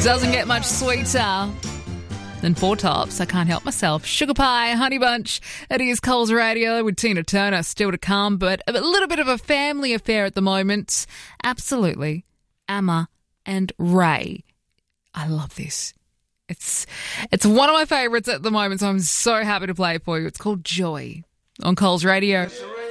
Doesn't get much sweeter than Four Tops. I can't help myself. Sugar Pie, Honey Bunch. It is Coles Radio with Tina Turner still to come, but a little bit of a family affair at the moment. Absolutely. Amma and Ray. I love this. It's one of my favourites at the moment, so I'm so happy to play it for you. It's called Joy on Coles Radio.